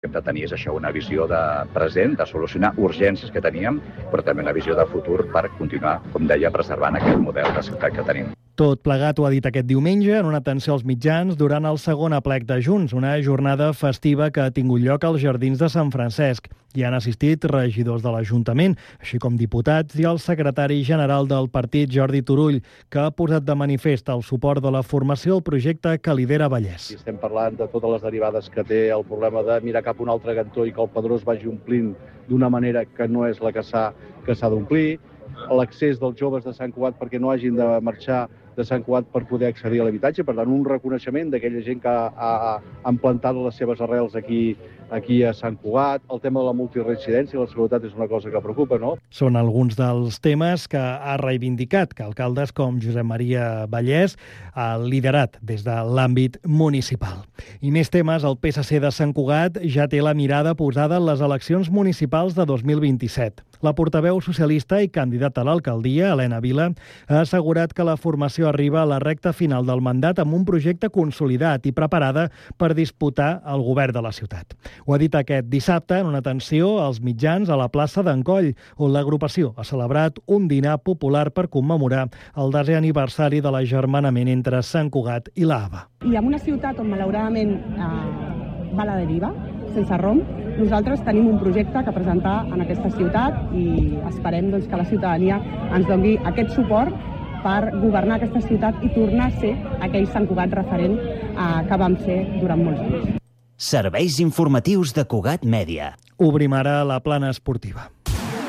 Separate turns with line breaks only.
que hem de tenir és això, una visió de present, de solucionar urgències que teníem, però també una visió de futur per continuar, com deia, preservant aquest model de ciutat que tenim.
Tot plegat ho ha dit aquest diumenge en una atenció als mitjans durant el segon aplec de Junts, una jornada festiva que ha tingut lloc als Jardins de Sant Francesc. Hi han assistit regidors de l'Ajuntament, així com diputats i el secretari general del partit, Jordi Turull, que ha posat de manifest el suport de la formació al projecte que lidera Vallès.
Estem parlant de totes les derivades que té el problema de mirar cap a un altre cantó i que el padró es vagi omplint d'una manera que no és la que s'ha d'omplir, l'accés dels joves de Sant Cugat perquè no hagin de marxar de Sant Cugat per poder accedir a l'habitatge. Per tant, un reconeixement d'aquella gent que ha implantat les seves arrels aquí a Sant Cugat. El tema de la multiresidència i la seguretat és una cosa que preocupa, no?
Són alguns dels temes que ha reivindicat que alcaldes com Josep Maria Vallès ha liderat des de l'àmbit municipal. I més temes, el PSC de Sant Cugat ja té la mirada posada en les eleccions municipals de 2027. La portaveu socialista i candidata a l'alcaldia, Helena Vila, ha assegurat que la formació arriba a la recta final del mandat amb un projecte consolidat i preparada per disputar el govern de la ciutat. Ho ha dit aquest dissabte en una atenció als mitjans a la plaça d'Encoll, on l'agrupació ha celebrat un dinar popular per commemorar el 10è aniversari de l'agermanament entre Sant Cugat i l'Ava.
I en una ciutat on malauradament va a la deriva, sense rumb, nosaltres tenim un projecte que presentar en aquesta ciutat i esperem que la ciutadania ens doni aquest suport per governar aquesta ciutat i tornar a ser aquell Sant Cugat referent que vam ser durant molts anys.
Serveis informatius de Cugat Mèdia.
Obrim ara la plana esportiva.